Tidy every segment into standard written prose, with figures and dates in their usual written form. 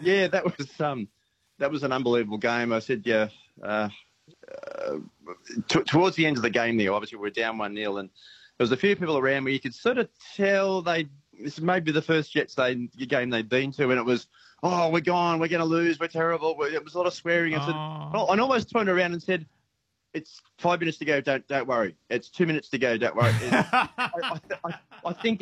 Yeah, that was an unbelievable game. I said, yeah. Towards the end of the game there, obviously we were down 1-0, and there was a few people around where you could sort of tell this may be the first Jets game they'd been to, and it was, oh, we're gone, we're going to lose, we're terrible. It was a lot of swearing. And I almost turned around and said, it's 5 minutes to go, don't worry. It's 2 minutes to go, don't worry. I think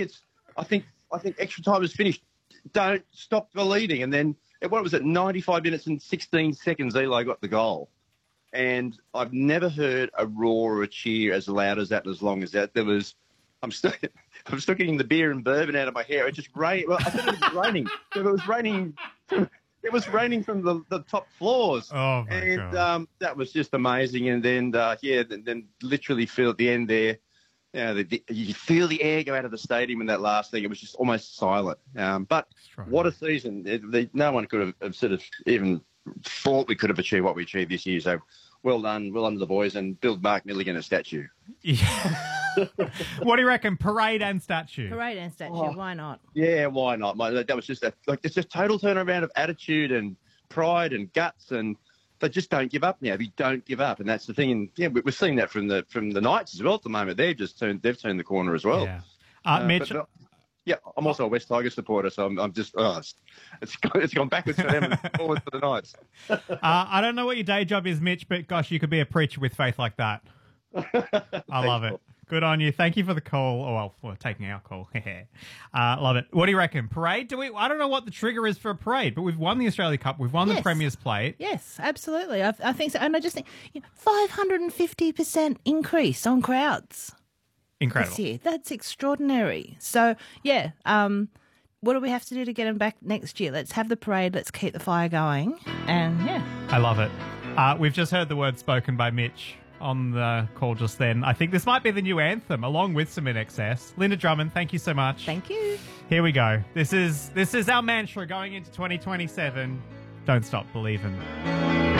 extra time is finished. Don't stop the leading. And then, what was it, 95 minutes and 16 seconds, Eli got the goal. And I've never heard a roar or a cheer as loud as that and as long as that. I'm still getting the beer and bourbon out of my hair. It just rained. Well, I thought it was raining. It was raining. It was raining from the top floors. Oh, my God. That was just amazing. And then, then literally feel at the end there, you feel the air go out of the stadium in that last thing. It was just almost silent. But what a season. No one could have sort of even thought we could have achieved what we achieved this year. So well done to the boys, and build Mark Milligan a statue. Yeah. What do you reckon? Parade and statue? Parade and statue. Oh, why not? Yeah, why not? That was just it's just total turnaround of attitude and pride and guts, and they just don't give up now. They don't give up, and that's the thing. And yeah, we're seeing that from the Knights as well at the moment. They've turned the corner as well. Yeah. Mitch. Yeah, I'm also a West Tigers supporter, so I'm just it's gone backwards for them and forwards for the Knights. I don't know what your day job is, Mitch, but gosh, you could be a preacher with faith like that. I love it. Good on you. Thank you for the call. Oh, well, for taking our call. Love it. What do you reckon? Parade? I don't know what the trigger is for a parade, but we've won the Australia Cup. We've won the Premier's Plate. Yes, absolutely. I think so. And I just think 550% increase on crowds. Incredible. This year. That's extraordinary. So, yeah, what do we have to do to get them back next year? Let's have the parade. Let's keep the fire going. And, yeah. I love it. We've just heard the words spoken by Mitch on the call just then. I think this might be the new anthem, along with some INXS. Linda Drummond, thank you so much. Thank you. Here we go. This is our mantra going into 2027. Don't stop believing.